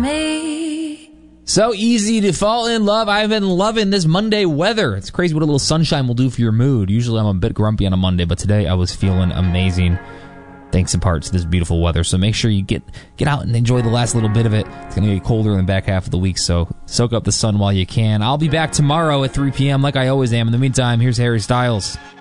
me. So easy to fall in love. I've been loving this Monday weather. It's crazy what a little sunshine will do for your mood. Usually I'm a bit grumpy on a Monday, but today I was feeling amazing. Thanks in part to this beautiful weather. So make sure you get out and enjoy the last little bit of it. It's going to get colder in the back half of the week, so soak up the sun while you can. I'll be back tomorrow at 3 p.m. like I always am. In the meantime, here's Harry Styles.